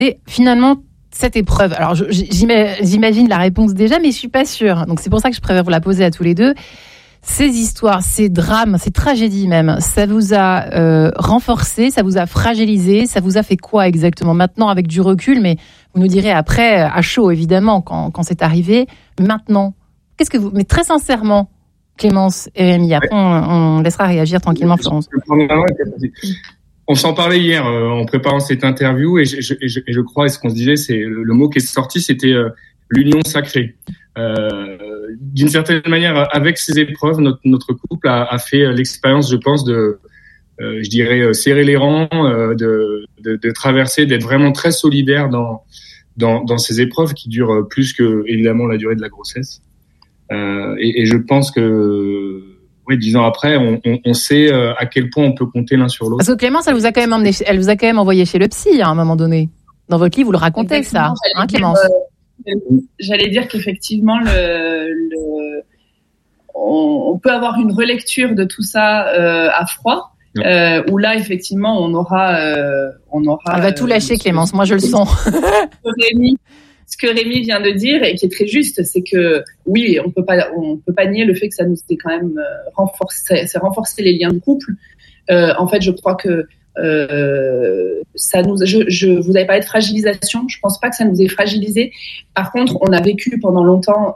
Et finalement, cette épreuve, alors j'imagine la réponse déjà, mais je suis pas sûre. Donc c'est pour ça que je préfère vous la poser à tous les deux. Ces histoires, ces drames, ces tragédies même, ça vous a renforcé, ça vous a fragilisé, ça vous a fait quoi exactement maintenant avec du recul? Mais vous nous direz après, à chaud évidemment, quand c'est arrivé. Maintenant, qu'est-ce que vous... Mais très sincèrement, Clémence et Rémi, après on laissera réagir tranquillement Florence. On s'en parlait hier en préparant cette interview et je crois, et ce qu'on se disait, c'est le mot qui est sorti, c'était l'union sacrée. D'une certaine manière, avec ces épreuves, notre couple a fait l'expérience, je pense, de, je dirais, serrer les rangs, de traverser, d'être vraiment très solidaire dans ces épreuves qui durent plus que évidemment la durée de la grossesse. Et je pense que 10 ans après, on sait à quel point on peut compter l'un sur l'autre. Parce que Clémence, elle vous a quand même envoyé chez le psy à un moment donné. Dans votre livre, vous le racontez. Exactement, ça, Clémence. J'allais dire qu'effectivement, on peut avoir une relecture de tout ça à froid, où là, effectivement, on aura. Elle va tout lâcher, Clémence. Moi, je le sens. Ce que Rémi vient de dire et qui est très juste, c'est que oui, on peut pas nier le fait que ça nous ait quand même renforcé les liens de couple. En fait, je crois que vous avez parlé de fragilisation. Je pense pas que ça nous ait fragilisé. Par contre, on a vécu pendant longtemps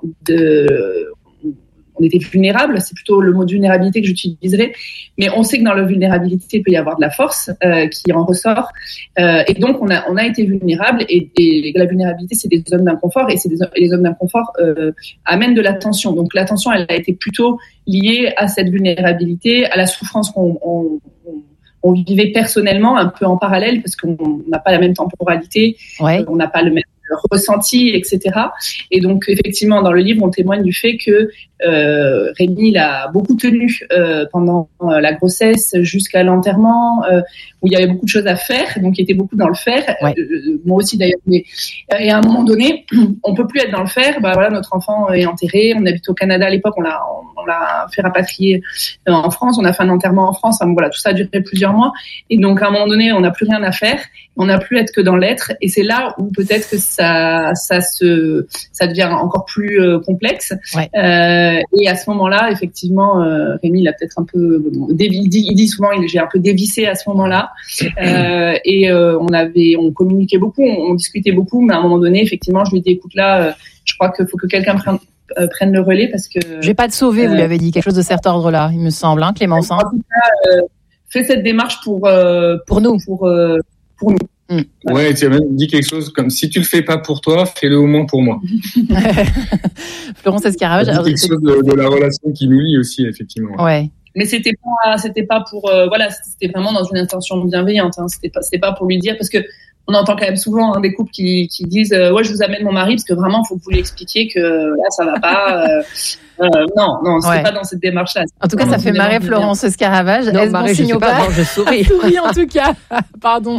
on était vulnérable, c'est plutôt le mot de vulnérabilité que j'utiliserai, mais on sait que dans la vulnérabilité, il peut y avoir de la force qui en ressort, et donc on a été vulnérable, et la vulnérabilité, c'est des zones d'inconfort, et les zones d'inconfort amènent de la tension. Donc la tension, elle a été plutôt liée à cette vulnérabilité, à la souffrance qu'on vivait personnellement, un peu en parallèle, parce qu'on n'a pas la même temporalité, on n'a pas le même ressenti, etc. Et donc, effectivement, dans le livre, on témoigne du fait que Rémi l'a beaucoup tenu pendant la grossesse jusqu'à l'enterrement, où il y avait beaucoup de choses à faire, donc il était beaucoup dans le faire. Moi aussi, d'ailleurs. Et à un moment donné, on peut plus être dans le faire. Bah voilà, notre enfant est enterré. On habite au Canada à l'époque. On l'a fait rapatrier en France. On a fait un enterrement en France. Enfin, voilà, tout ça a duré plusieurs mois. Et donc, à un moment donné, on n'a plus rien à faire. On n'a plus à être que dans l'être. Et c'est là où peut-être que ça devient encore plus complexe. Et à ce moment-là, effectivement, Rémi, il a peut-être un peu, il dit souvent, j'ai un peu dévissé à ce moment-là. Et on communiquait beaucoup, on discutait beaucoup, mais à un moment donné, effectivement, je lui ai dit, écoute, là, je crois qu'il faut que quelqu'un prenne le relais parce que. Je vais pas te sauver, vous lui avez dit quelque chose de cet ordre-là, il me semble, hein, Clémence. En tout cas, fais cette démarche pour nous. Pour nous. Ouais, tu as même dit quelque chose comme si tu le fais pas pour toi, fais-le au moins pour moi. Florence Escaravage. C'est quelque chose de la relation qui nous lie aussi, effectivement. Ouais. Mais c'était pas pour c'était vraiment dans une intention bienveillante. Hein. C'était pas pour lui dire parce que on entend quand même souvent des couples qui disent ouais, je vous amène mon mari parce que vraiment faut que vous lui expliquiez que là ça va pas. Non, c'était pas dans cette démarche-là. En tout cas, ça fait marrer Florence Escaravage. Non, Marie, je sais pas, je souris. Souris en tout cas. Pardon.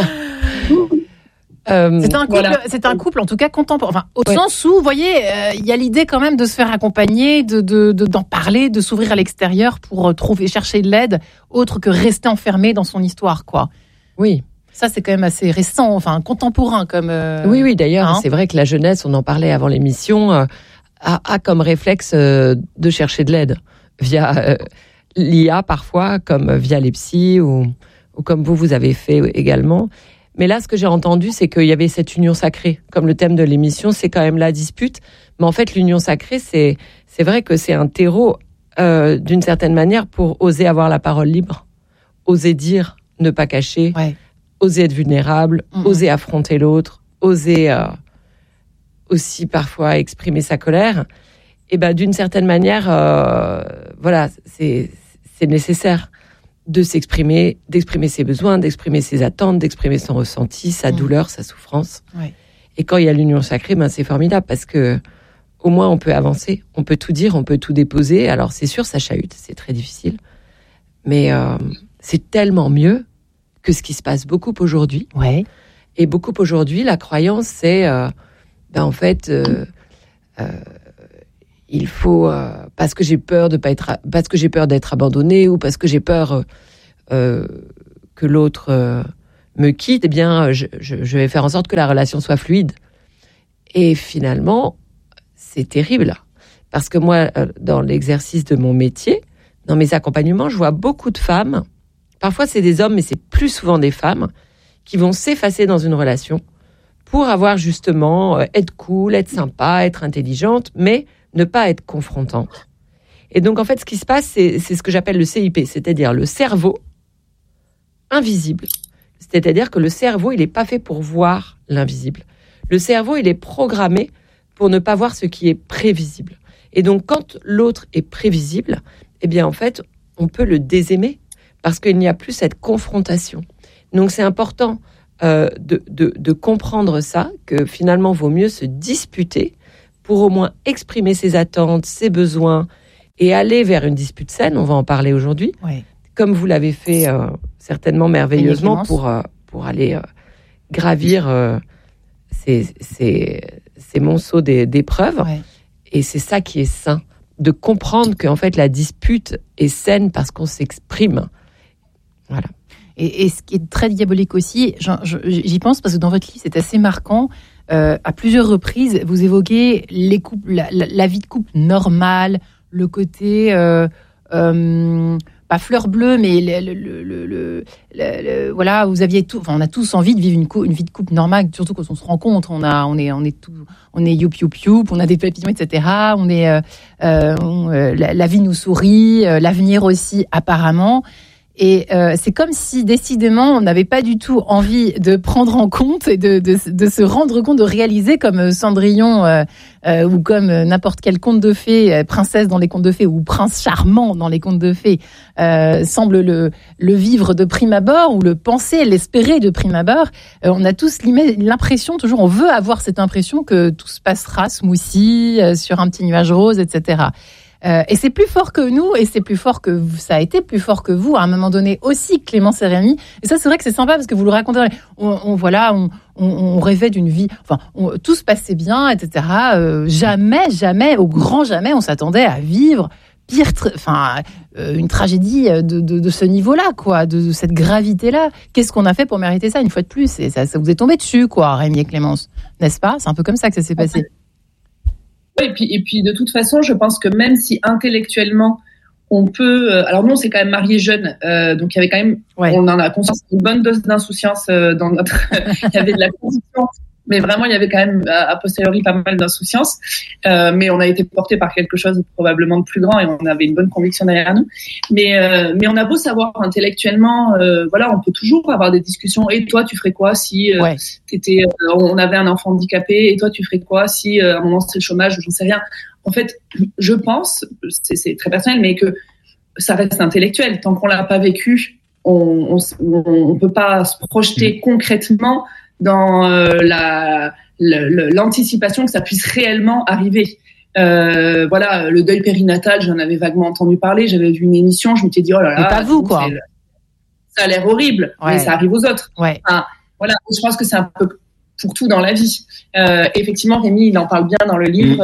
C'est un couple en tout cas contemporain. Enfin, au sens où, vous voyez, il y a l'idée quand même de se faire accompagner, d'en parler, de s'ouvrir à l'extérieur pour chercher de l'aide, autre que rester enfermé dans son histoire, quoi. Oui. Ça, c'est quand même assez récent, enfin contemporain comme. Oui, d'ailleurs, c'est vrai que la jeunesse, on en parlait avant l'émission, a comme réflexe de chercher de l'aide via l'IA parfois, comme via les psys ou comme vous avez fait également. Mais là, ce que j'ai entendu, c'est qu'il y avait cette union sacrée. Comme le thème de l'émission, c'est quand même la dispute. Mais en fait, l'union sacrée, c'est vrai que c'est un terreau, d'une certaine manière, pour oser avoir la parole libre, oser dire, ne pas cacher, oser être vulnérable, oser affronter l'autre, oser aussi parfois exprimer sa colère. Et ben, d'une certaine manière, voilà, c'est nécessaire de s'exprimer, d'exprimer ses besoins, d'exprimer ses attentes, d'exprimer son ressenti, sa douleur, sa souffrance. Et quand il y a l'union sacrée, ben c'est formidable parce que au moins on peut avancer, on peut tout dire, on peut tout déposer. Alors c'est sûr, ça chahute, c'est très difficile, mais c'est tellement mieux que ce qui se passe beaucoup aujourd'hui. Et beaucoup aujourd'hui, la croyance, c'est en fait, il faut parce que j'ai peur parce que j'ai peur d'être abandonnée ou parce que j'ai peur que l'autre me quitte, eh bien, je vais faire en sorte que la relation soit fluide. Et finalement, c'est terrible. Parce que moi, dans l'exercice de mon métier, dans mes accompagnements, je vois beaucoup de femmes, parfois c'est des hommes, mais c'est plus souvent des femmes, qui vont s'effacer dans une relation pour avoir justement, être cool, être sympa, être intelligente, mais ne pas être confrontante. Et donc, en fait, ce qui se passe, c'est ce que j'appelle le CIP, c'est-à-dire le cerveau invisible. C'est-à-dire que le cerveau, il n'est pas fait pour voir l'invisible. Le cerveau, il est programmé pour ne pas voir ce qui est prévisible. Et donc, quand l'autre est prévisible, eh bien, en fait, on peut le désaimer parce qu'il n'y a plus cette confrontation. Donc, c'est important de comprendre ça, que finalement, il vaut mieux se disputer pour au moins exprimer ses attentes, ses besoins et aller vers une dispute saine. On va en parler aujourd'hui, comme vous l'avez fait certainement merveilleusement pour aller gravir ces monceaux d'épreuves. Ouais. Et c'est ça qui est sain, de comprendre qu'en fait la dispute est saine parce qu'on s'exprime. Voilà. Et ce qui est très diabolique aussi, j'y pense parce que dans votre livre c'est assez marquant. À plusieurs reprises, vous évoquez les couples, la vie de couple normale, le côté pas fleur bleue, mais voilà, vous aviez tout. Enfin, on a tous envie de vivre une vie de couple normale, surtout quand on se rencontre. On est youp youp youp, on a des papillons, etc. La vie nous sourit, l'avenir aussi apparemment. Et c'est comme si décidément on n'avait pas du tout envie de prendre en compte et de se rendre compte, de réaliser comme Cendrillon ou comme n'importe quel conte de fées, princesse dans les contes de fées ou prince charmant dans les contes de fées, semble le vivre de prime abord ou le penser, l'espérer de prime abord. On a tous l'impression, toujours on veut avoir cette impression que tout se passera smoothie sur un petit nuage rose, etc. Et c'est plus fort que nous, et c'est plus fort que vous, ça a été plus fort que vous à un moment donné aussi, Clémence et Rémi. Et ça, c'est vrai que c'est sympa parce que vous le racontez. On rêvait d'une vie, enfin, tout se passait bien, etc. Jamais, au grand jamais, on s'attendait à vivre une tragédie de ce niveau-là, quoi, de cette gravité-là. Qu'est-ce qu'on a fait pour mériter ça une fois de plus? Et ça vous est tombé dessus, quoi, Rémi et Clémence, n'est-ce pas? C'est un peu comme ça que ça s'est passé. Et puis de toute façon, je pense que même si intellectuellement on peut, alors nous on s'est quand même mariés jeunes, donc il y avait quand même, on en a conscience, une bonne dose d'insouciance dans notre, il y avait de la conviction, mais vraiment il y avait quand même a posteriori pas mal d'insouciance, mais on a été porté par quelque chose probablement de plus grand et on avait une bonne conviction derrière nous, mais on a beau savoir intellectuellement, voilà, on peut toujours avoir des discussions. Et toi tu ferais quoi si on avait un enfant handicapé, et toi tu ferais quoi si à un moment c'est le chômage ou j'en sais rien. En fait, je pense, c'est très personnel, mais que ça reste intellectuel. Tant qu'on l'a pas vécu, on peut pas se projeter concrètement dans l'anticipation que ça puisse réellement arriver. Voilà, le deuil périnatal, j'en avais vaguement entendu parler, j'avais vu une émission, je m'étais dit oh là là, mais pas vous quoi. Ça a l'air horrible, mais ça arrive aux autres. Ouais. Enfin, voilà, je pense que c'est un peu pour tout dans la vie. Effectivement, Rémi, il en parle bien dans le livre.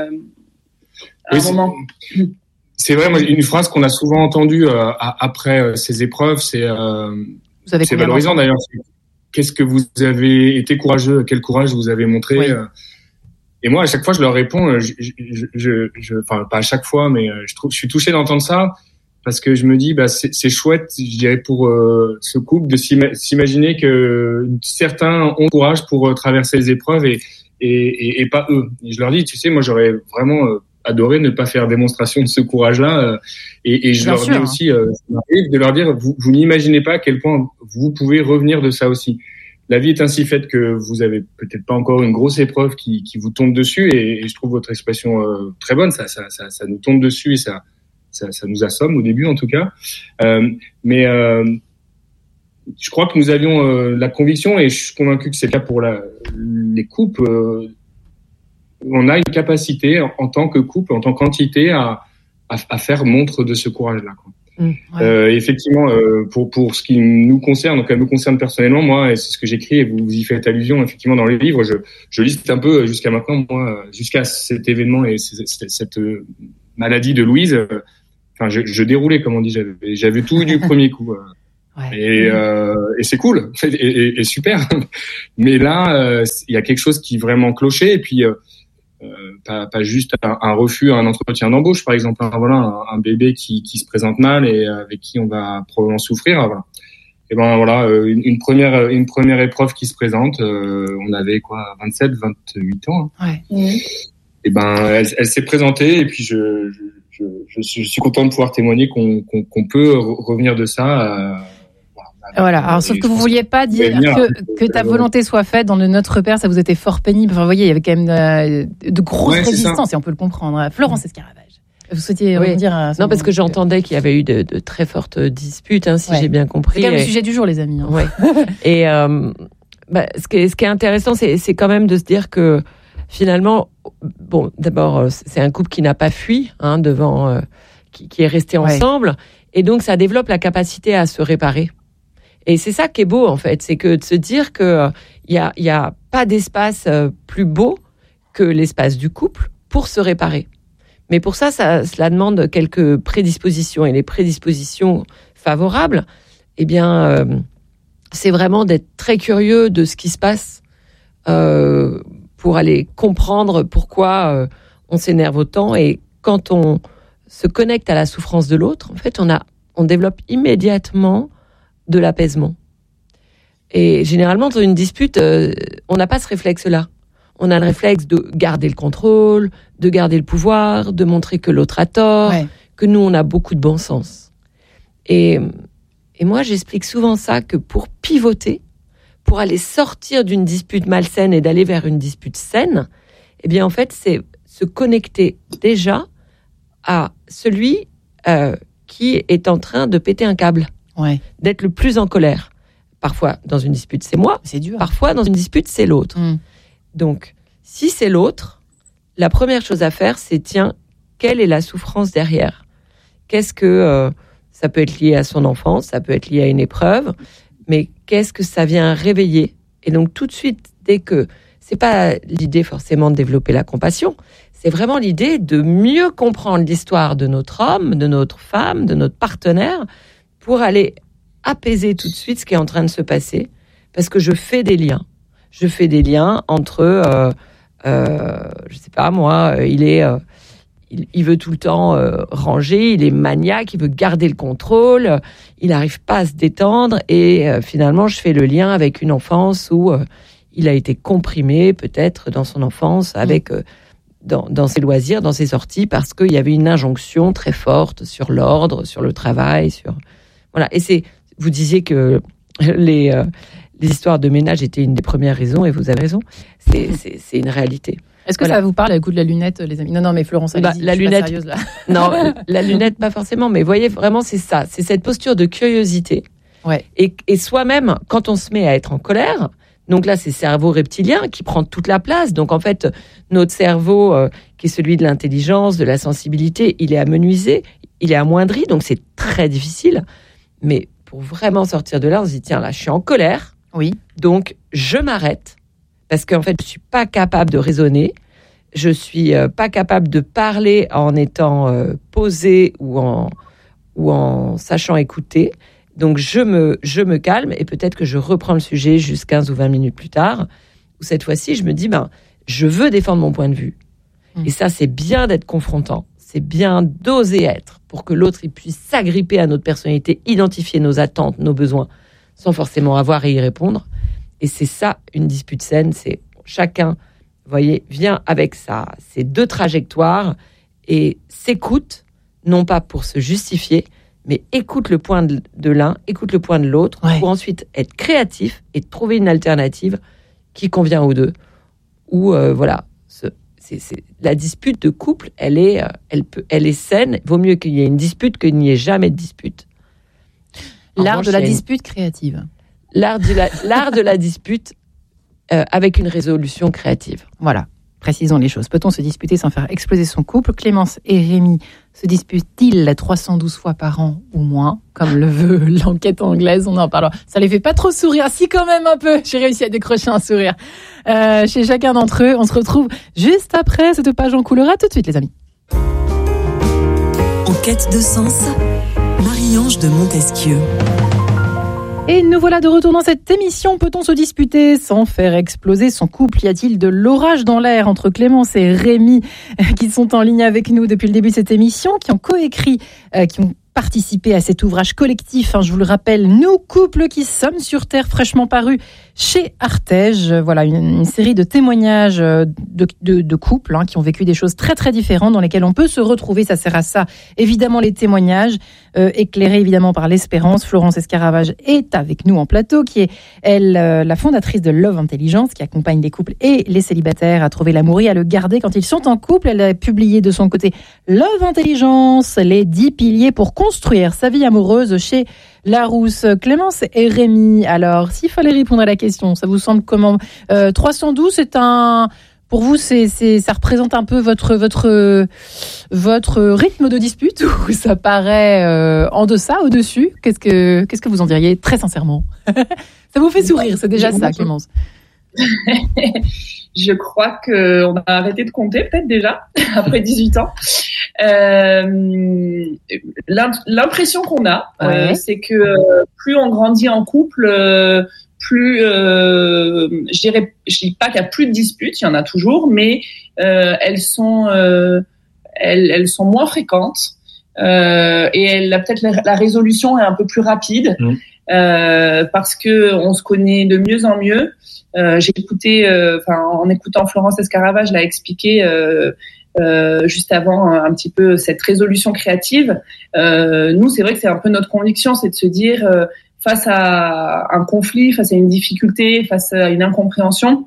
À un moment. C'est vrai, moi, une phrase qu'on a souvent entendue après ces épreuves, c'est valorisant d'ailleurs. Qu'est-ce que vous avez été courageux, quel courage vous avez montré. Et moi, à chaque fois, je leur réponds, enfin, pas à chaque fois, mais je suis touché d'entendre ça parce que je me dis, c'est chouette, je dirais, pour ce couple de s'imaginer que certains ont courage pour traverser les épreuves et pas eux. Et je leur dis, tu sais, moi, j'aurais vraiment adoré ne pas faire démonstration de ce courage-là. Et je leur dis aussi, ça m'arrive de leur dire, vous n'imaginez pas à quel point vous pouvez revenir de ça aussi. La vie est ainsi faite que vous avez peut-être pas encore une grosse épreuve qui vous tombe dessus, et je trouve votre expression très bonne. Ça nous tombe dessus et ça nous assomme au début en tout cas. Mais je crois que nous avions la conviction, et je suis convaincu que c'est le cas pour les couples. On a une capacité en tant que couple, en tant qu'entité, à faire montre de ce courage-là, quoi. Effectivement, pour ce qui nous concerne, donc elle me concerne personnellement, moi, et c'est ce que j'écris, et vous y faites allusion effectivement dans les livres, je liste un peu jusqu'à maintenant, moi, jusqu'à cet événement et cette maladie de Louise, enfin, je déroulais, comme on dit, j'avais tout du premier coup. Ouais. Et c'est cool et super. Mais là, il y a quelque chose qui vraiment clochait. Et puis pas juste un refus à un entretien d'embauche, par exemple. Voilà, un bébé qui se présente mal et avec qui on va probablement souffrir. Voilà. Et ben voilà, une première épreuve qui se présente. On avait 27, 28 ans. Hein. Ouais. Et ben elle s'est présentée et puis je suis content de pouvoir témoigner qu'on peut revenir de ça. Voilà. Alors, sauf que vous vouliez pas dire que ta volonté soit faite dans le Notre Père, ça vous était fort pénible. Enfin, vous voyez, il y avait quand même de grosses résistances et on peut le comprendre. Florence Escaravage. Vous souhaitiez dire non, parce que j'entendais qu'il y avait eu de très fortes disputes, si j'ai bien compris. C'est quand même le sujet du jour, les amis. Ouais. Et ce qui est intéressant, c'est quand même de se dire que finalement, bon, d'abord, c'est un couple qui n'a pas fui devant, qui est resté ensemble, et donc ça développe la capacité à se réparer. Et c'est ça qui est beau, en fait, c'est que de se dire que il y a pas d'espace plus beau que l'espace du couple pour se réparer. Mais pour ça, cela demande quelques prédispositions. Et les prédispositions favorables, eh bien, c'est vraiment d'être très curieux de ce qui se passe pour aller comprendre pourquoi on s'énerve autant. Et quand on se connecte à la souffrance de l'autre, en fait, on développe immédiatement de l'apaisement. Et généralement, dans une dispute, on n'a pas ce réflexe-là. On a le réflexe de garder le contrôle, de garder le pouvoir, de montrer que l'autre a tort, que nous, on a beaucoup de bon sens. Et moi, j'explique souvent ça, que pour pivoter, pour aller sortir d'une dispute malsaine et d'aller vers une dispute saine, eh bien, en fait, c'est se connecter déjà à celui qui est en train de péter un câble, d'être le plus en colère. Parfois, dans une dispute, c'est moi. C'est dur. Parfois, dans une dispute, c'est l'autre. Donc, si c'est l'autre, la première chose à faire, c'est quelle est la souffrance derrière ? Qu'est-ce que ça peut être lié à son enfance, ça peut être lié à une épreuve, mais qu'est-ce que ça vient réveiller ? Et donc, tout de suite, dès que c'est pas l'idée forcément de développer la compassion, c'est vraiment l'idée de mieux comprendre l'histoire de notre homme, de notre femme, de notre partenaire, pour aller apaiser tout de suite ce qui est en train de se passer, parce que je fais des liens. Je fais des liens entre, je sais pas moi, il veut tout le temps ranger, il est maniaque, il veut garder le contrôle, il n'arrive pas à se détendre, et finalement je fais le lien avec une enfance où il a été comprimé peut-être dans son enfance avec dans ses loisirs, dans ses sorties, parce qu'il y avait une injonction très forte sur l'ordre, sur le travail, voilà. Et vous disiez que les histoires de ménage étaient une des premières raisons, et vous avez raison, c'est une réalité. Est-ce que ça vous parle, le coup de la lunette, les amis ? Non, mais Florence, la lunette, sérieuse, là. Non, la lunette, pas forcément, mais voyez, vraiment, c'est ça. C'est cette posture de curiosité. Et soi-même, quand on se met à être en colère, donc là, c'est le cerveau reptilien qui prend toute la place. Donc, en fait, notre cerveau, qui est celui de l'intelligence, de la sensibilité, il est amenuisé, il est amoindri, donc c'est très difficile. Mais pour vraiment sortir de là, on se dit, tiens, là, je suis en colère. Oui. Donc, je m'arrête. Parce qu'en fait, je suis pas capable de raisonner. Je suis pas capable de parler en étant posé ou en sachant écouter. Donc, je me calme, et peut-être que je reprends le sujet juste 15 ou 20 minutes plus tard, où cette fois-ci, je me dis, je veux défendre mon point de vue. Et ça, c'est bien d'être confrontant. C'est bien d'oser être pour que l'autre il puisse s'agripper à notre personnalité, identifier nos attentes, nos besoins, sans forcément avoir à y répondre. Et c'est ça, une dispute saine, c'est chacun, vous voyez, vient avec ses deux trajectoires et s'écoute, non pas pour se justifier, mais écoute le point de l'un, écoute le point de l'autre, pour ensuite être créatif et trouver une alternative qui convient aux deux. Ou voilà, la dispute de couple, elle est saine. Il vaut mieux qu'il y ait une dispute qu'il n'y ait jamais de dispute. L'art de la dispute créative. L'art de la dispute avec une résolution créative. Voilà, précisons les choses. Peut-on se disputer sans faire exploser son couple ? Clémence et Rémi se disputent-ils 312 fois par an ou moins, comme le veut l'enquête anglaise ? On en parlera. Ça les fait pas trop sourire, si quand même un peu. J'ai réussi à décrocher un sourire chez chacun d'entre eux. On se retrouve juste après cette page en couleur. À tout de suite, les amis. En quête de sens, Marie-Ange de Montesquieu. Et nous voilà de retour dans cette émission. Peut-on se disputer sans faire exploser son couple ? Y a-t-il de l'orage dans l'air entre Clémence et Rémi qui sont en ligne avec nous depuis le début de cette émission, qui ont coécrit, qui ont participé à cet ouvrage collectif, je vous le rappelle, Nous, couples qui sommes sur Terre, fraîchement paru chez Artege. Voilà, une série de témoignages de couples qui ont vécu des choses très très différentes dans lesquelles on peut se retrouver. Ça sert à ça, évidemment, les témoignages éclairés évidemment par l'espérance. Florence Escaravage est avec nous en plateau, qui est elle la fondatrice de Love Intelligence, qui accompagne les couples et les célibataires à trouver l'amour et à le garder quand ils sont en couple. Elle a publié de son côté Love Intelligence, les 10 piliers pour construire sa vie amoureuse chez Larousse. Clémence et Rémi, alors s'il fallait répondre à la question, ça vous semble comment ? 312, c'est un... Pour vous, ça représente un peu votre rythme de dispute, ou ça paraît en deçà, au-dessus ? Qu'est-ce que vous en diriez très sincèrement ? Ça vous fait sourire, c'est déjà ça, Clémence. Je crois qu'on a arrêté de compter, peut-être déjà, après 18 ans. L'impression qu'on a, c'est que plus on grandit en couple, plus, je dis pas qu'il y a plus de disputes, il y en a toujours, mais elles sont moins fréquentes, et peut-être la résolution est un peu plus rapide, parce que on se connaît de mieux en mieux. J'ai écouté, en écoutant Florence Escaravage l'a expliqué juste avant un petit peu cette résolution créative. Nous, c'est vrai que c'est un peu notre conviction, c'est de se dire face à un conflit, face à une difficulté, face à une incompréhension,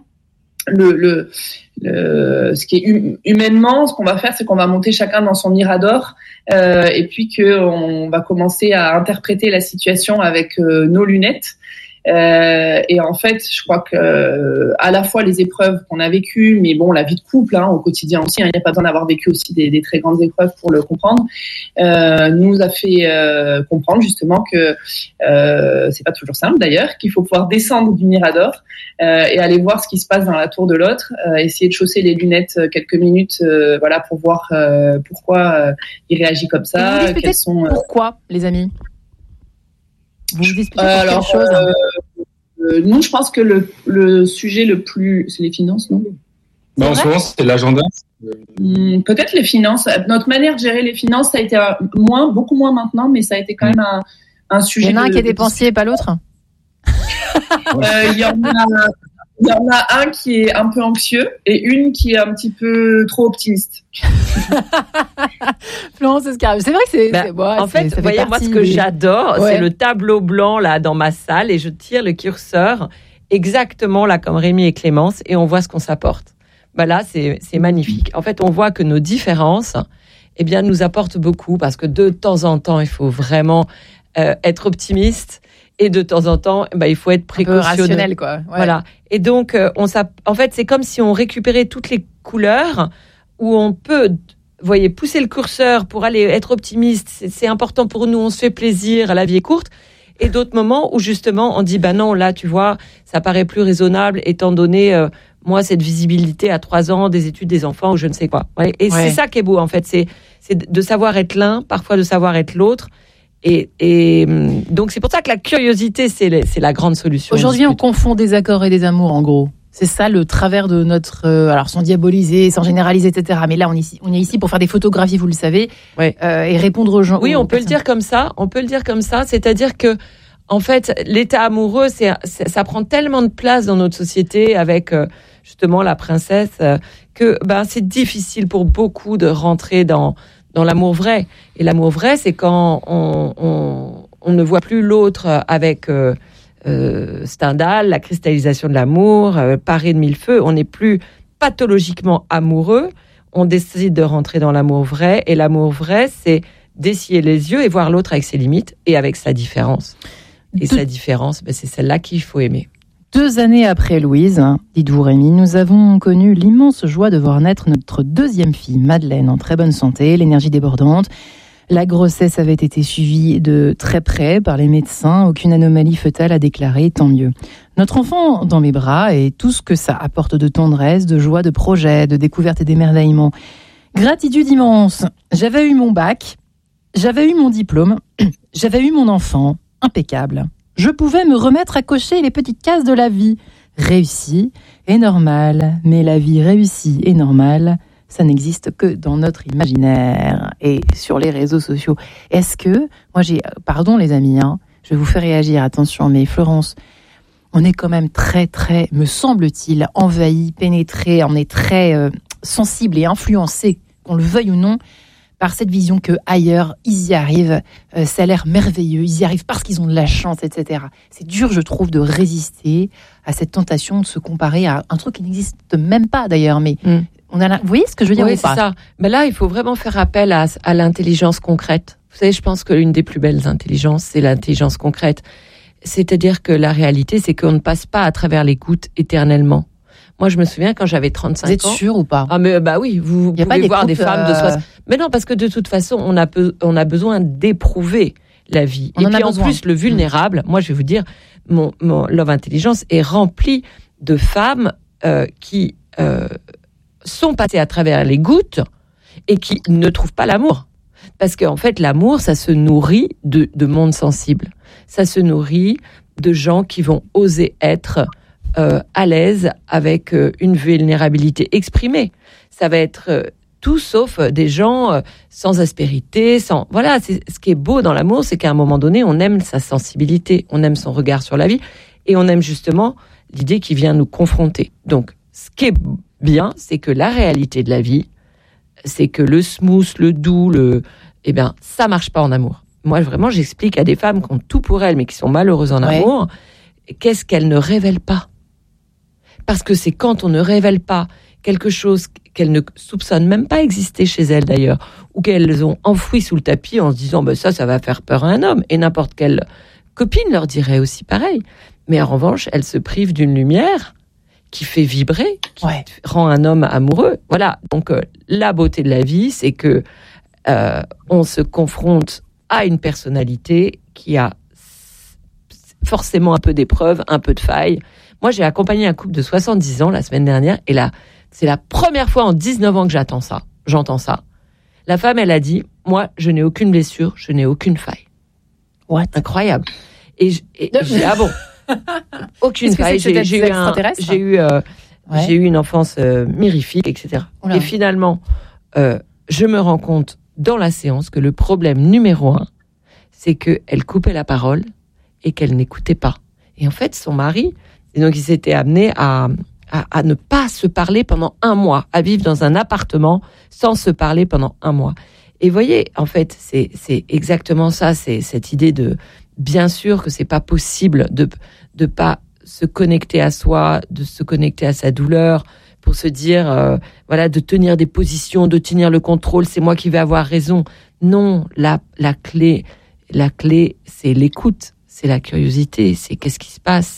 ce qui est humainement, ce qu'on va faire, c'est qu'on va monter chacun dans son mirador, et puis qu'on va commencer à interpréter la situation avec nos lunettes. Et en fait, je crois que à la fois les épreuves qu'on a vécues, mais bon, la vie de couple au quotidien aussi, il n'y a pas besoin d'avoir vécu aussi des très grandes épreuves pour le comprendre, nous a fait comprendre justement que c'est pas toujours simple d'ailleurs, qu'il faut pouvoir descendre du mirador et aller voir ce qui se passe dans la tour de l'autre, essayer de chausser les lunettes quelques minutes, pour voir pourquoi il réagit comme ça. Pourquoi, les amis? Vous vous disputez pour quelle chose? Nous, je pense que le sujet le plus... C'est les finances, non? En ce moment, c'est l'agenda. Peut-être les finances. Notre manière de gérer les finances, ça a été beaucoup moins maintenant, mais ça a été quand même un sujet... Il y en a un qui est dépensier et pas l'autre? Il y en a un qui est un peu anxieux et une qui est un petit peu trop optimiste. Florence Escaravage, c'est vrai que c'est en fait, vous voyez, moi, ce que j'adore, c'est le tableau blanc là dans ma salle, et je tire le curseur exactement là comme Rémi et Clémence, et on voit ce qu'on s'apporte. Là, c'est magnifique. En fait, on voit que nos différences, nous apportent beaucoup, parce que de temps en temps, il faut vraiment être optimiste. Et de temps en temps, il faut être précautionneux. Un peu rationnel, quoi. Ouais. Voilà. Et donc, en fait, c'est comme si on récupérait toutes les couleurs, où on peut, vous voyez, pousser le curseur pour aller être optimiste. C'est important pour nous, on se fait plaisir, la vie est courte. Et d'autres moments où, justement, on dit, non, là, tu vois, ça paraît plus raisonnable, étant donné, moi, cette visibilité à 3 ans, des études des enfants, ou je ne sais quoi. Ouais. Et c'est ça qui est beau, en fait. C'est de savoir être l'un, parfois de savoir être l'autre. Et donc, c'est pour ça que la curiosité, c'est la grande solution. Aujourd'hui, on confond des accords et des amours, en gros. C'est ça le travers de notre... alors, sans diaboliser, sans généraliser, etc. Mais là, on est ici pour faire des photographies, vous le savez, et répondre aux gens. Oui, on peut le dire comme ça. On peut le dire comme ça. C'est-à-dire que, en fait, l'état amoureux, ça prend tellement de place dans notre société avec, justement, la princesse, que c'est difficile pour beaucoup de rentrer dans l'amour vrai. Et l'amour vrai, c'est quand on ne voit plus l'autre avec Stendhal, la cristallisation de l'amour, paré de mille feux. On n'est plus pathologiquement amoureux. On décide de rentrer dans l'amour vrai. Et l'amour vrai, c'est d'essuyer les yeux et voir l'autre avec ses limites et avec sa différence. Et sa différence, c'est celle-là qu'il faut aimer. 2 années après Louise, dites-vous Rémi, nous avons connu l'immense joie de voir naître notre 2e fille, Madeleine, en très bonne santé, l'énergie débordante. La grossesse avait été suivie de très près par les médecins, aucune anomalie fœtale à déclarer, tant mieux. Notre enfant dans mes bras et tout ce que ça apporte de tendresse, de joie, de projet, de découverte et d'émerveillement. Gratitude immense. J'avais eu mon bac, j'avais eu mon diplôme, j'avais eu mon enfant, impeccable. je pouvais me remettre à cocher les petites cases de la vie. Réussi et normal, mais la vie réussie et normale, ça n'existe que dans notre imaginaire et sur les réseaux sociaux. Est-ce que, pardon les amis, je vais vous faire réagir, attention, mais Florence, on est quand même très, très, me semble-t-il, envahi, pénétré, on est très sensible et influencé, qu'on le veuille ou non, par cette vision que ailleurs, ils y arrivent, ça a l'air merveilleux, ils y arrivent parce qu'ils ont de la chance, etc. C'est dur, je trouve, de résister à cette tentation de se comparer à un truc qui n'existe même pas d'ailleurs, mais vous voyez ce que je veux dire ou pas ? C'est ça. Mais là, il faut vraiment faire appel à l'intelligence concrète. Vous savez, je pense que l'une des plus belles intelligences, c'est l'intelligence concrète. C'est-à-dire que la réalité, c'est qu'on ne passe pas à travers les gouttes éternellement. Moi, je me souviens quand j'avais 35 ans. Vous êtes sûr ou pas ? Ah, mais oui, vous pouvez voir des femmes de 60. Mais non, parce que de toute façon, on a besoin d'éprouver la vie. Et puis en plus, le vulnérable, moi, je vais vous dire, mon Love Intelligence est rempli de femmes qui sont passées à travers les gouttes et qui ne trouvent pas l'amour. Parce qu'en fait, l'amour, ça se nourrit de mondes sensibles. Ça se nourrit de gens qui vont oser être à l'aise avec une vulnérabilité exprimée. Ça va être tout sauf des gens sans aspérité, sans... Voilà, ce qui est beau dans l'amour, c'est qu'à un moment donné, on aime sa sensibilité, on aime son regard sur la vie, et on aime justement l'idée qui vient nous confronter. Donc, ce qui est bien, c'est que la réalité de la vie, c'est que le smooth, le doux, ça marche pas en amour. Moi, vraiment, j'explique à des femmes qui ont tout pour elles, mais qui sont malheureuses en amour, qu'est-ce qu'elles ne révèlent pas. Parce que c'est quand on ne révèle pas quelque chose qu'elles ne soupçonnent même pas exister chez elles d'ailleurs, ou qu'elles ont enfoui sous le tapis en se disant ça va faire peur à un homme, et n'importe quelle copine leur dirait aussi pareil. Mais en revanche, elles se privent d'une lumière qui fait vibrer, qui rend un homme amoureux. Voilà, donc la beauté de la vie, c'est que on se confronte à une personnalité qui a forcément un peu d'épreuves, un peu de failles. Moi, j'ai accompagné un couple de 70 ans la semaine dernière, et là, c'est la première fois en 19 ans que j'entends ça. La femme, elle a dit, moi, je n'ai aucune blessure, je n'ai aucune faille. What ? Incroyable. Et j'ai ah bon, aucune faille. J'ai eu une enfance mirifique, etc. Et finalement, je me rends compte dans la séance que le problème numéro 1, c'est qu'elle coupait la parole et qu'elle n'écoutait pas. Et en fait, son mari, et donc il s'était amené à ne pas se parler pendant 1 mois, à vivre dans un appartement sans se parler pendant 1 mois. Et voyez, en fait, c'est exactement ça, c'est cette idée de, bien sûr que c'est pas possible de pas se connecter à soi, de se connecter à sa douleur, pour se dire, de tenir des positions, de tenir le contrôle, c'est moi qui vais avoir raison. Non, la clé, c'est l'écoute, c'est la curiosité, c'est qu'est-ce qui se passe,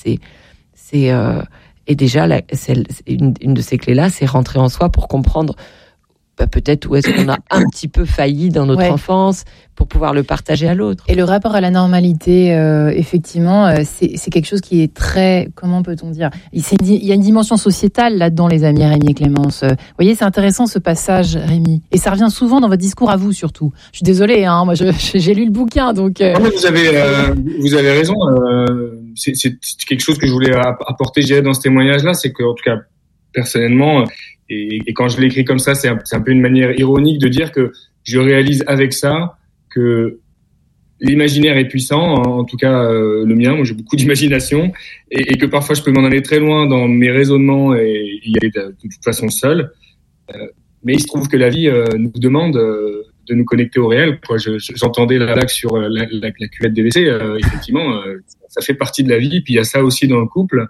et déjà, une de ces clés-là, c'est rentrer en soi pour comprendre peut-être où est-ce qu'on a un petit peu failli dans notre enfance pour pouvoir le partager à l'autre. Et le rapport à la normalité, effectivement, c'est quelque chose qui est très... Comment peut-on dire ? Il y a une dimension sociétale là-dedans, les amis, Rémi et Clémence. Vous voyez, c'est intéressant ce passage, Rémi. Et ça revient souvent dans votre discours à vous, surtout. Je suis désolée, moi j'ai lu le bouquin, donc... Vous avez raison. C'est quelque chose que je voulais apporter, je dirais, dans ce témoignage-là, c'est que, en tout cas, personnellement... Et quand je l'écris comme ça, c'est un peu une manière ironique de dire que je réalise avec ça que l'imaginaire est puissant, en tout cas le mien, moi j'ai beaucoup d'imagination, et que parfois je peux m'en aller très loin dans mes raisonnements et y aller de toute façon seul. Mais il se trouve que la vie nous demande de nous connecter au réel. J'entendais la blague sur la cuvette des WC, effectivement, ça fait partie de la vie, puis il y a ça aussi dans le couple.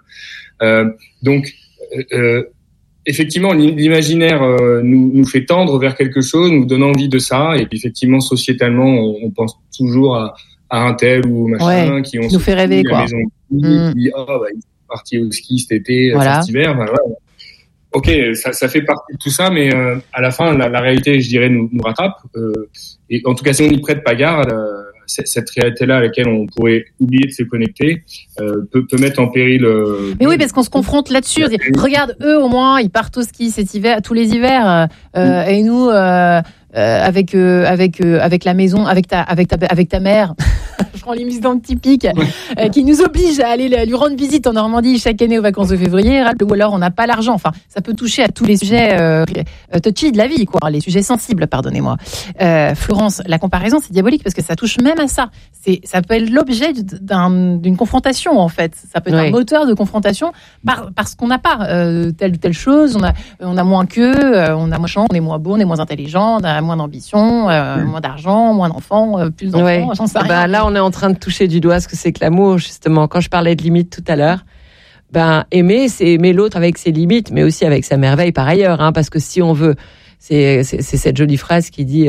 Effectivement, l'imaginaire nous fait tendre vers quelque chose, nous donne envie de ça, et puis effectivement, sociétalement, on pense toujours à un tel ou machin qui nous fait rêver, quoi. Maison de ski, ils sont partis au ski cet été, cet hiver. Ok, ça fait partie de tout ça, mais à la fin, la réalité, je dirais, nous rattrape. Et en tout cas, si on n'y prête pas garde, cette réalité-là à laquelle on pourrait oublier de se connecter peut mettre en péril. Mais oui, parce qu'on se confronte là-dessus. Regarde, eux au moins, ils partent au ski cet hiver, tous les hivers, et nous, avec la maison, avec ta mère. Je prends l'exemple typique qui nous oblige à aller lui rendre visite en Normandie chaque année aux vacances de février, ou alors on n'a pas l'argent. Enfin, ça peut toucher à tous les sujets touchy de la vie, quoi, les sujets sensibles, pardonnez-moi. Florence, la comparaison, c'est diabolique parce que ça touche même à ça. Ça peut être l'objet d'une confrontation, en fait. Ça peut être un moteur de confrontation parce qu'on n'a pas telle ou telle chose. On a moins qu'eux, on a moins chance, on est moins beau, on est moins intelligent, on a moins d'ambition, moins d'argent, moins d'enfants, plus d'enfants. J'en sais rien. Là, on est en train de toucher du doigt ce que c'est que l'amour, justement. Quand je parlais de limites tout à l'heure, aimer, c'est aimer l'autre avec ses limites, mais aussi avec sa merveille par ailleurs, parce que si on veut, c'est cette jolie phrase qui dit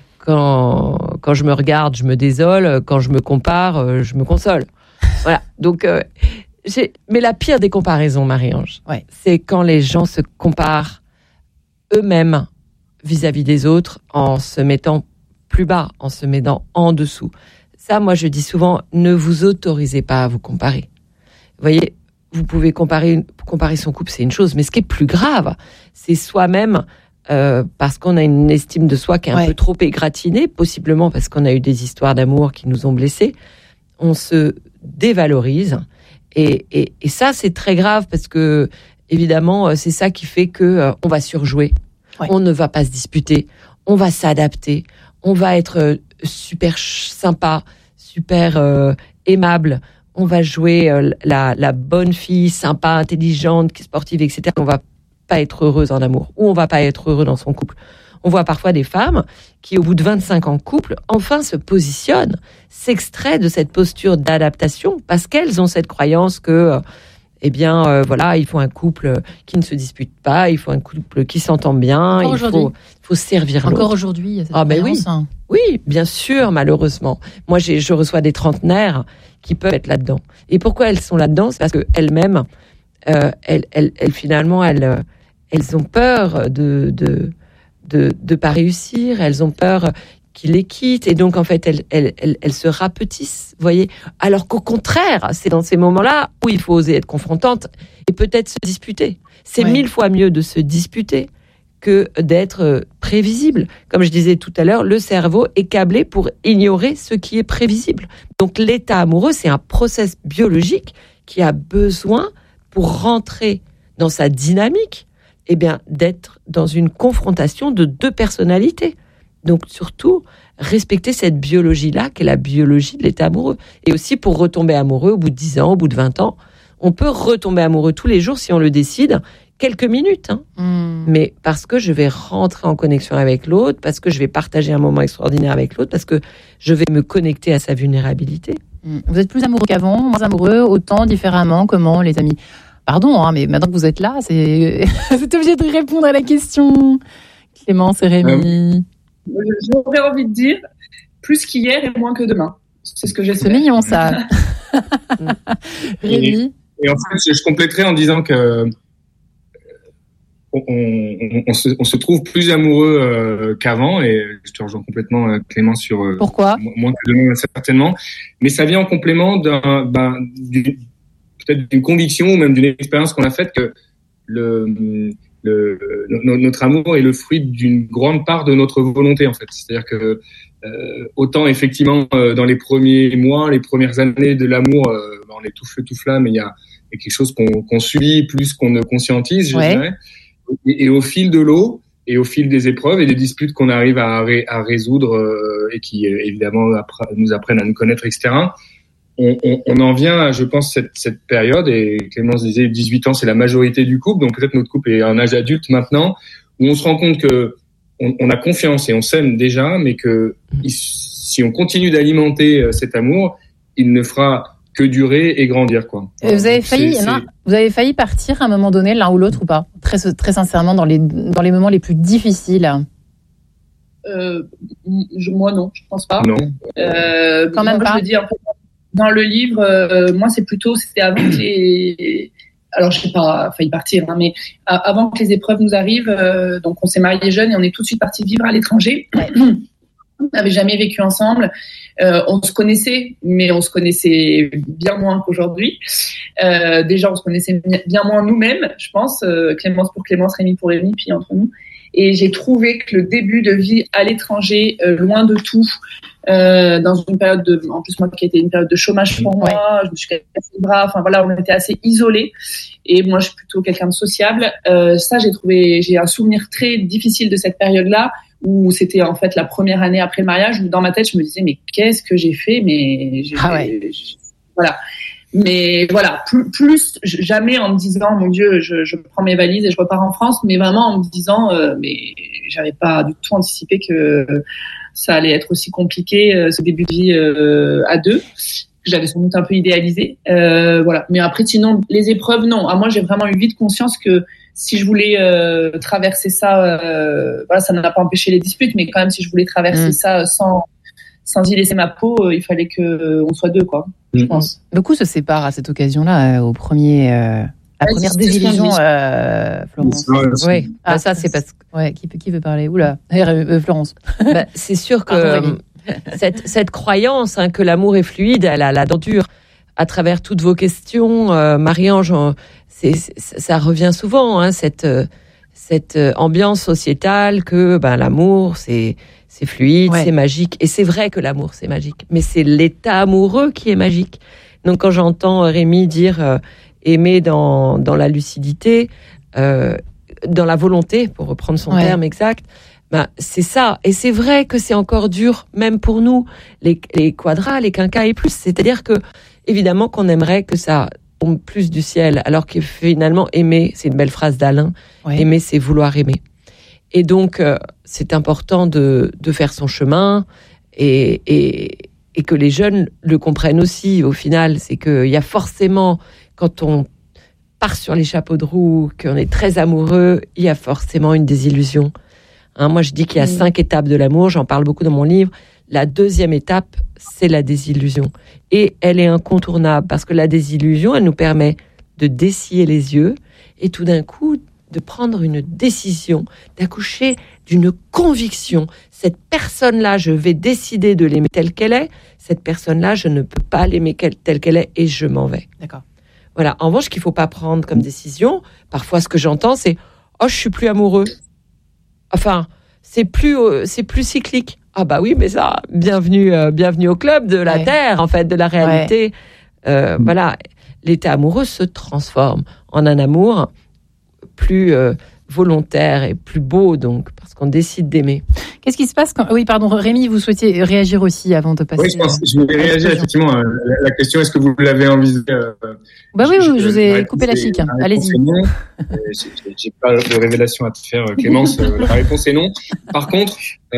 quand je me regarde, je me désole, quand je me compare, je me console. Voilà. Donc, mais la pire des comparaisons, Marie-Ange, c'est quand les gens se comparent eux-mêmes vis-à-vis des autres en se mettant plus bas, en se mettant en dessous. Ça, moi, je dis souvent, ne vous autorisez pas à vous comparer. Vous voyez, vous pouvez comparer son couple, c'est une chose, mais ce qui est plus grave, c'est soi-même, parce qu'on a une estime de soi qui est un peu trop égratignée, possiblement parce qu'on a eu des histoires d'amour qui nous ont blessés. On se dévalorise, et ça, c'est très grave parce que, évidemment, c'est ça qui fait que on va surjouer. On ne va pas se disputer, on va s'adapter, on va être super sympa, super aimable. On va jouer la bonne fille, sympa, intelligente, sportive, etc. On va pas être heureuse en amour, ou on va pas être heureux dans son couple. On voit parfois des femmes qui, au bout de 25 ans de couple, enfin se positionnent, s'extraient de cette posture d'adaptation, parce qu'elles ont cette croyance que, il faut un couple qui ne se dispute pas, il faut un couple qui s'entend bien, il faut servir l'autre. Encore aujourd'hui, cette croyance. Oui, bien sûr, malheureusement. Moi, je reçois des trentenaires qui peuvent être là-dedans. Et pourquoi elles sont là-dedans ? C'est parce qu'elles-mêmes, finalement, elles ont peur de pas réussir, elles ont peur qu'il les quitte, et donc en fait elles se rapetissent, vous voyez, alors qu'au contraire, c'est dans ces moments-là où il faut oser être confrontante et peut-être se disputer. C'est 1000 fois mieux de se disputer que d'être prévisible. Comme je disais tout à l'heure, le cerveau est câblé pour ignorer ce qui est prévisible. Donc l'état amoureux, c'est un process biologique qui a besoin, pour rentrer dans sa dynamique, d'être dans une confrontation de deux personnalités. Donc surtout, respecter cette biologie-là, qui est la biologie de l'état amoureux. Et aussi, pour retomber amoureux au bout de 10 ans, au bout de 20 ans, on peut retomber amoureux tous les jours si on le décide, quelques minutes. Mais parce que je vais rentrer en connexion avec l'autre, parce que je vais partager un moment extraordinaire avec l'autre, parce que je vais me connecter à sa vulnérabilité. Vous êtes plus amoureux qu'avant, moins amoureux, autant, différemment, comment, les amis ? Pardon, mais maintenant que vous êtes là, c'est obligé de répondre à la question. Clémence et Rémi. J'aurais envie de dire plus qu'hier et moins que demain. C'est ce que j'espère. C'est mignon, ça. Rémi. Et en fait, je compléterai en disant que on se trouve plus amoureux qu'avant, et je te rejoins complètement, Clémence, sur pourquoi moins que demain, certainement. Mais ça vient en complément peut-être d'une conviction ou même d'une expérience qu'on a faite, que notre amour est le fruit d'une grande part de notre volonté, en fait. C'est-à-dire que autant effectivement dans les premiers mois, les premières années de l'amour, on est tout feu tout flamme, et il y a quelque chose qu'on subit plus qu'on ne conscientise, je dirais. Et au fil de l'eau et au fil des épreuves et des disputes qu'on arrive à résoudre et qui évidemment nous apprennent à nous connaître, etc. On en vient à, je pense, cette période, et Clémence disait 18 ans, c'est la majorité du couple, donc peut-être notre couple est à un âge adulte maintenant, où on se rend compte que on a confiance et on s'aime déjà, mais que si on continue d'alimenter cet amour, il ne fera que durer et grandir, quoi. Vous avez failli partir à un moment donné, l'un ou l'autre, ou pas ? Très, très sincèrement, dans les moments les plus difficiles. Moi, non, je pense pas. Non. Quand même pas. Je dis un peu dans le livre, moi, c'était avant que les... Alors, je n'ai pas failli partir, mais avant que les épreuves nous arrivent, donc on s'est mariés jeunes et on est tout de suite partis vivre à l'étranger. On n'avait jamais vécu ensemble. On se connaissait, mais on se connaissait bien moins qu'aujourd'hui. Déjà, on se connaissait bien moins nous-mêmes, je pense. Clémence pour Clémence, Rémi pour Rémi, puis entre nous. Et j'ai trouvé que le début de vie à l'étranger, loin de tout, dans une période en plus moi qui était une période de chômage pour moi, je me suis cassé les bras, enfin voilà, on était assez isolés. Et moi, je suis plutôt quelqu'un de sociable. Ça, j'ai un souvenir très difficile de cette période-là, où c'était en fait la première année après le mariage, où dans ma tête, je me disais, mais qu'est-ce que j'ai fait? Voilà. Mais voilà, plus jamais en me disant, mon Dieu, je prends mes valises et je repars en France, mais vraiment en me disant, mais j'avais pas du tout anticipé que ça allait être aussi compliqué, ce début de vie à deux. J'avais sans doute un peu idéalisé, voilà. Mais après, sinon, les épreuves, non. Moi, j'ai vraiment eu vite conscience que si je voulais traverser ça, voilà, ça n'a pas empêché les disputes, mais quand même, si je voulais traverser ça sans y laisser ma peau, il fallait que on soit deux, quoi. Je pense. Beaucoup se séparent à cette occasion-là, au premier. La première désillusion, Florence. Oui, ça c'est parce que. Ouais, qui veut parler? Oula, Florence. C'est sûr que cette croyance que l'amour est fluide, elle a la dent dure. À travers toutes vos questions, Marie-Ange, ça revient souvent, cette ambiance sociétale que l'amour c'est fluide, c'est magique. Et c'est vrai que l'amour c'est magique, mais c'est l'état amoureux qui est magique. Donc quand j'entends Rémi dire aimer dans la lucidité, dans la volonté, pour reprendre son terme exact, c'est ça. Et c'est vrai que c'est encore dur, même pour nous, les quadras, les quinquas et plus. C'est-à-dire que, évidemment, qu'on aimerait que ça tombe plus du ciel, alors que finalement, aimer, c'est une belle phrase d'Alain, aimer, c'est vouloir aimer. Et donc, c'est important de faire son chemin et que les jeunes le comprennent aussi, au final. C'est qu'il y a forcément, quand on part sur les chapeaux de roue, qu'on est très amoureux, il y a forcément une désillusion. Moi, je dis qu'il y a 5 étapes de l'amour, j'en parle beaucoup dans mon livre. La deuxième étape, c'est la désillusion. Et elle est incontournable, parce que la désillusion, elle nous permet de dessiller les yeux et tout d'un coup, de prendre une décision, d'accoucher d'une conviction. Cette personne-là, je vais décider de l'aimer telle qu'elle est. Cette personne-là, je ne peux pas l'aimer telle qu'elle est et je m'en vais. D'accord. Voilà. En revanche, ce qu'il ne faut pas prendre comme décision, parfois ce que j'entends, c'est « Oh, je suis plus amoureux ». Enfin, c'est plus cyclique. Ah bah oui, mais ça, bienvenue au club de la Terre, en fait, de la réalité. Voilà, l'état amoureux se transforme en un amour plus volontaire et plus beau, donc, parce qu'on décide d'aimer. Qu'est-ce qui se passe quand... Oui, pardon, Rémi, vous souhaitiez réagir aussi avant de passer... Oui, je voulais réagir effectivement à la question, est-ce que vous l'avez envisagé oui, je vous ai coupé la chic. Allez-y. J'ai pas de révélation à te faire, Clémence. La réponse est non. Par contre,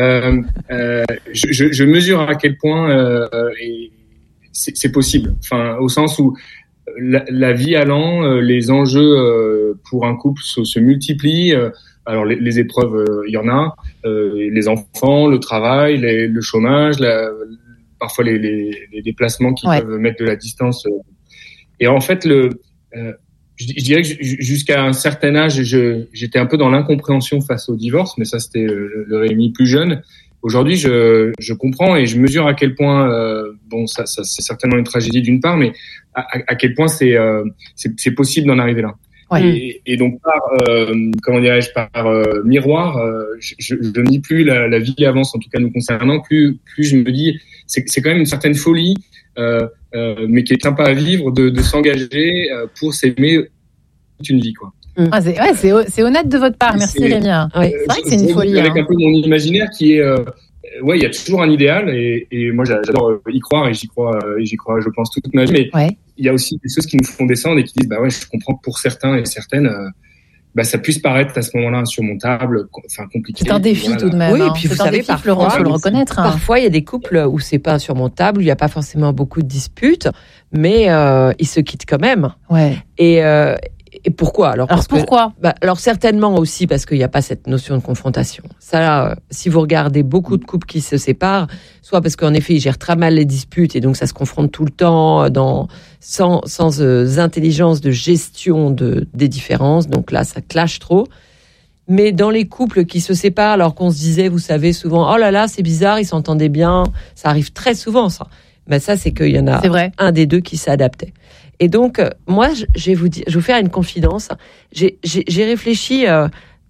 je mesure à quel point c'est possible. Enfin, au sens où la vie allant, les enjeux pour un couple se multiplient. Alors les épreuves, il y en a, les enfants, le travail, le chômage, parfois les déplacements qui peuvent mettre de la distance. Et en fait, je dirais que jusqu'à un certain âge, j'étais un peu dans l'incompréhension face au divorce, mais ça c'était le Rémi plus jeune. Aujourd'hui, je comprends et je mesure à quel point, ça c'est certainement une tragédie d'une part, mais à quel point c'est possible d'en arriver là. Ouais. Et donc par miroir, je ne dis plus la vie avance, en tout cas nous concernant, plus je me dis c'est quand même une certaine folie, mais qui est sympa à vivre de s'engager pour s'aimer toute une vie, quoi. C'est honnête de votre part, merci Rémi. C'est vrai que c'est une folie. Avec un peu mon imaginaire qui est, il y a toujours un idéal et moi j'adore y croire et j'y crois, je pense toute ma vie. Mais il y a aussi des choses qui nous font descendre et qui disent je comprends que pour certains et certaines, ça puisse paraître à ce moment-là insurmontable, compliqué. C'est un défi tout de même. Oui, et puis vous savez, Florence, faut le reconnaître. Parfois, il y a des couples où c'est pas insurmontable, où il n'y a pas forcément beaucoup de disputes, mais ils se quittent quand même. Ouais. Et pourquoi alors pourquoi alors certainement aussi parce qu'il n'y a pas cette notion de confrontation. Ça, si vous regardez beaucoup de couples qui se séparent, soit parce qu'en effet ils gèrent très mal les disputes et donc ça se confronte tout le temps sans intelligence de gestion des différences. Donc là, ça clash trop. Mais dans les couples qui se séparent alors qu'on se disait, vous savez, souvent, oh là là, c'est bizarre, ils s'entendaient bien. Ça arrive très souvent, ça. Mais ça, c'est qu'il y en a un des deux qui s'adaptait. Et donc, moi, je vais vous faire une confidence. J'ai réfléchi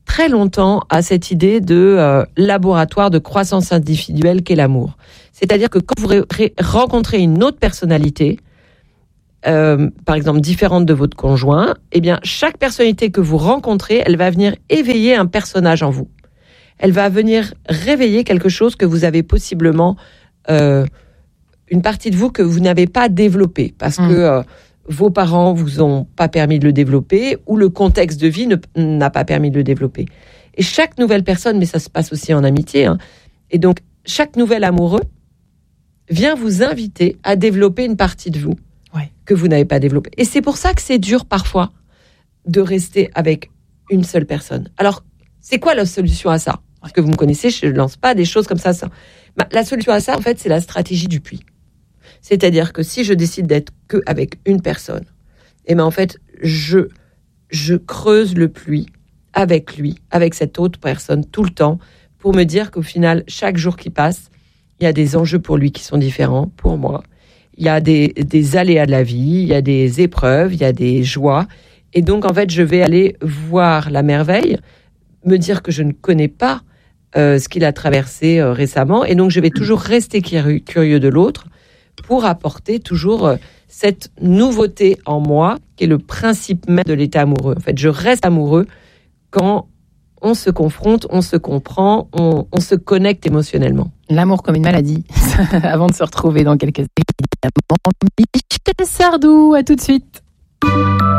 très longtemps à cette idée de laboratoire de croissance individuelle qu'est l'amour. C'est-à-dire que quand vous rencontrez une autre personnalité, par exemple différente de votre conjoint, eh bien chaque personnalité que vous rencontrez, elle va venir éveiller un personnage en vous. Elle va venir réveiller quelque chose que vous avez possiblement, une partie de vous que vous n'avez pas développée parce que vos parents vous ont pas permis de le développer ou le contexte de vie n'a pas permis de le développer. Et chaque nouvelle personne, mais ça se passe aussi en amitié, et donc chaque nouvel amoureux vient vous inviter à développer une partie de vous que vous n'avez pas développée. Et c'est pour ça que c'est dur parfois de rester avec une seule personne. Alors, c'est quoi la solution à ça ? Parce que vous me connaissez, je ne lance pas des choses comme ça. La solution à ça, en fait, c'est la stratégie du puits. C'est-à-dire que si je décide d'être que avec une personne, et ben en fait, je creuse le puits avec lui, avec cette autre personne tout le temps, pour me dire qu'au final, chaque jour qui passe, il y a des enjeux pour lui qui sont différents pour moi. Il y a des aléas de la vie, il y a des épreuves, il y a des joies. Et donc, en fait, je vais aller voir la merveille, me dire que je ne connais pas ce qu'il a traversé récemment. Et donc, je vais toujours rester curieux de l'autre pour apporter toujours cette nouveauté en moi, qui est le principe même de l'état amoureux. En fait, je reste amoureux quand on se confronte, on se comprend, on se connecte émotionnellement. L'amour comme une maladie, avant de se retrouver dans quelques instants. Michel Sardou, à tout de suite.